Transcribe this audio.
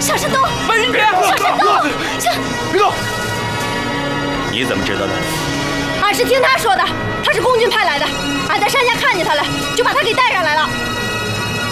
小山东， 白云姐， 小山东， 别动！ 你怎么知道的？ 俺是听他说的，他是空军派来的，俺在山下看见他了，就把他给带上来了。